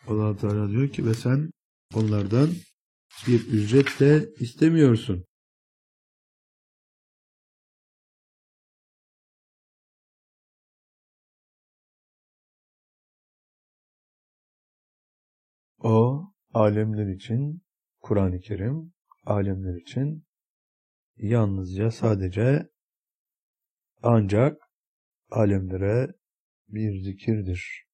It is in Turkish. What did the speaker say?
Allah Teala diyor ki ve sen onlardan bir ücret de istemiyorsun. O alemler için, Kur'an-ı Kerim alemler için yalnızca sadece ancak alemlere bir zikirdir.